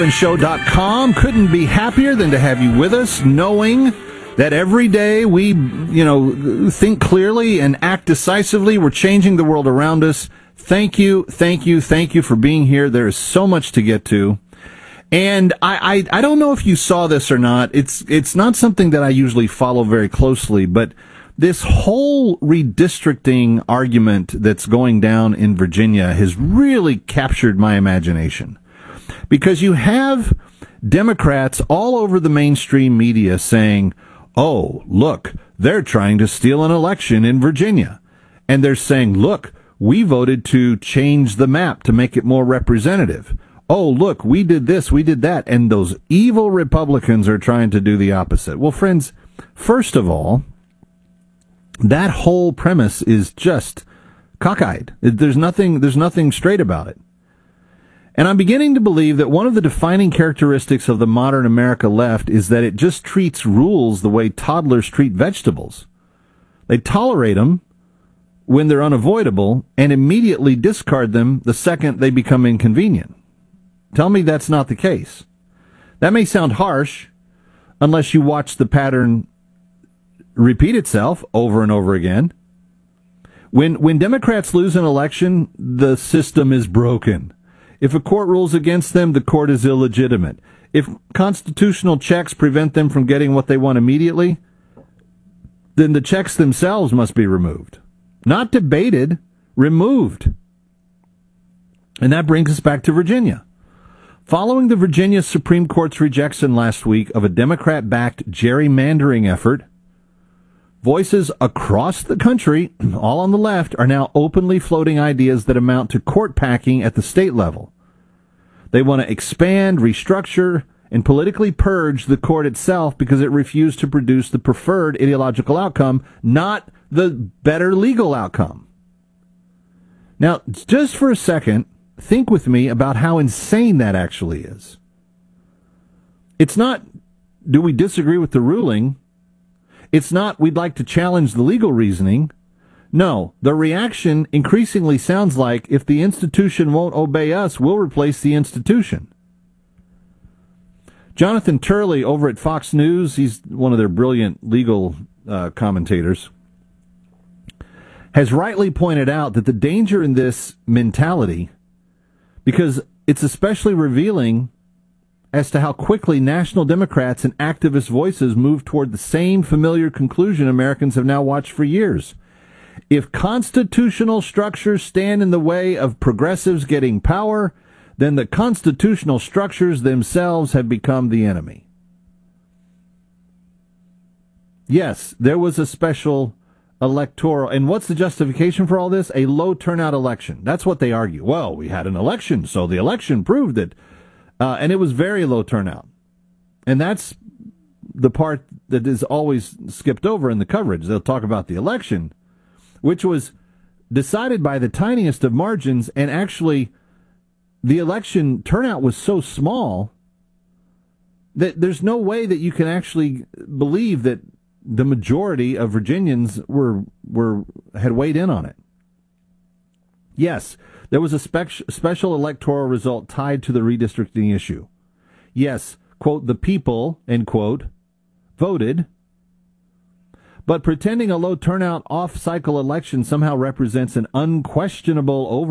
Show.com. Couldn't be happier than to have you with us, knowing that every day we, think clearly and act decisively. We're changing the world around us. Thank you for being here. There is so much to get to. And I don't know if you saw this or not. It's not something that I usually follow very closely, but this whole redistricting argument that's going down in Virginia has really captured my imagination. Because you have Democrats all over the mainstream media saying, oh, look, they're trying to steal an election in Virginia. And they're saying, look, we voted to change the map to make it more representative. Oh, look, we did this, we did that. And those evil Republicans are trying to do the opposite. Well, friends, first of all, that whole premise is just cockeyed. There's nothing straight about it. And I'm beginning to believe that one of the defining characteristics of the modern America left is that it just treats rules the way toddlers treat vegetables. They tolerate them when they're unavoidable and immediately discard them the second they become inconvenient. Tell me that's not the case. That may sound harsh unless you watch the pattern repeat itself over and over again. When Democrats lose an election, the system is broken. If a court rules against them, the court is illegitimate. If constitutional checks prevent them from getting what they want immediately, then the checks themselves must be removed. Not debated, removed. And that brings us back to Virginia. Following the Virginia Supreme Court's rejection last week of a Democrat-backed gerrymandering effort, voices across the country, all on the left, are now openly floating ideas that amount to court packing at the state level. They want to expand, restructure, and politically purge the court itself because it refused to produce the preferred ideological outcome, not the better legal outcome. Now, just for a second, think with me about how insane that actually is. It's not, do we disagree with the ruling? It's not, we'd like to challenge the legal reasoning. No, the reaction increasingly sounds like, if the institution won't obey us, we'll replace the institution. Jonathan Turley over at Fox News, he's one of their brilliant legal commentators, has rightly pointed out that the danger in this mentality, because it's especially revealing as to how quickly national Democrats and activist voices move toward the same familiar conclusion Americans have now watched for years. If constitutional structures stand in the way of progressives getting power, then the constitutional structures themselves have become the enemy. Yes, there was a special electoral, and what's the justification for all this? A low turnout election. That's what they argue. Well, we had an election, so the election proved it. And it was very low turnout. And that's the part that is always skipped over in the coverage. They'll talk about the election, which was decided by the tiniest of margins, and actually the election turnout was so small that there's no way that you can actually believe that the majority of Virginians had weighed in on it. Yes, there was a special electoral result tied to the redistricting issue. Yes, quote, the people, end quote, voted. But pretending a low turnout off-cycle election somehow represents an unquestionable